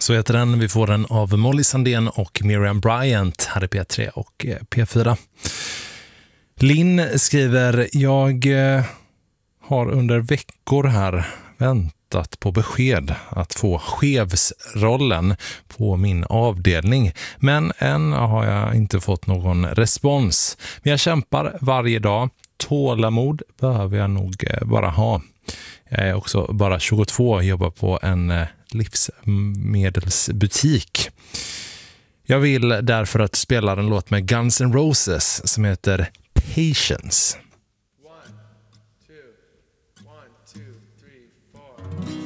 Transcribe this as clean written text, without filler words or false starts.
Så heter den. Vi får den av Molly Sandén och Miriam Bryant här i P3 och P4. Linn skriver: jag har under veckor här väntat på besked att få chefsrollen på min avdelning. Men än har jag inte fått någon respons. Men jag kämpar varje dag. Tålamod behöver jag nog bara ha. Jag är också bara 22 och jobbar på en livsmedelsbutik. Jag vill därför att spela en låt med Guns N' Roses som heter Patience.